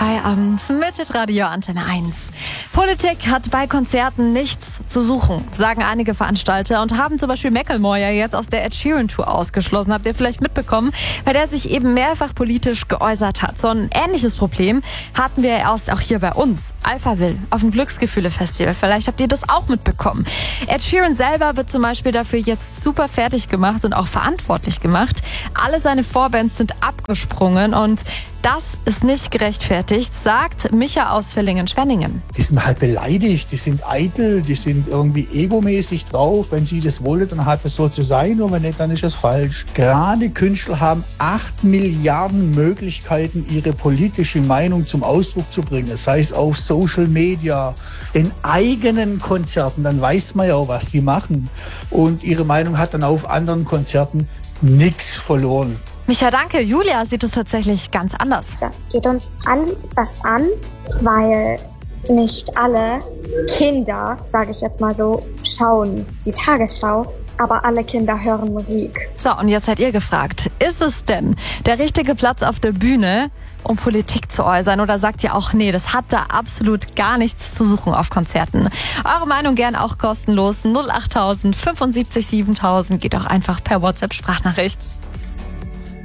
Feierabend mit Radio Antenne 1. Politik hat bei Konzerten nichts zu suchen, sagen einige Veranstalter und haben zum Beispiel Macklemore ja jetzt aus der Ed Sheeran Tour ausgeschlossen. Habt ihr vielleicht mitbekommen, weil der sich eben mehrfach politisch geäußert hat. So ein ähnliches Problem hatten wir erst auch hier bei uns. Alphaville auf dem Glücksgefühle-Festival. Vielleicht habt ihr das auch mitbekommen. Ed Sheeran selber wird zum Beispiel dafür jetzt super fertig gemacht und auch verantwortlich gemacht. Alle seine Vorbands sind abgesprungen und das ist nicht gerechtfertigt, sagt Micha aus Villingen-Schwenningen. Die sind halt beleidigt, die sind eitel, die sind irgendwie egomäßig drauf. Wenn sie das wollen, dann hat es so zu sein und wenn nicht, dann ist es falsch. Gerade Künstler haben 8 Milliarden Möglichkeiten, ihre politische Meinung zum Ausdruck zu bringen. Das heißt auf Social Media, den eigenen Konzerten, dann weiß man ja auch, was sie machen. Und ihre Meinung hat dann auf anderen Konzerten nichts verloren. Micha, danke. Julia sieht es tatsächlich ganz anders. Das geht uns was an, weil nicht alle Kinder, sage ich jetzt mal so, schauen die Tagesschau, aber alle Kinder hören Musik. So, und jetzt seid ihr gefragt, ist es denn der richtige Platz auf der Bühne, um Politik zu äußern? Oder sagt ihr auch, nee, das hat da absolut gar nichts zu suchen auf Konzerten? Eure Meinung gern auch kostenlos. 08000 75 7000 geht auch einfach per WhatsApp-Sprachnachricht.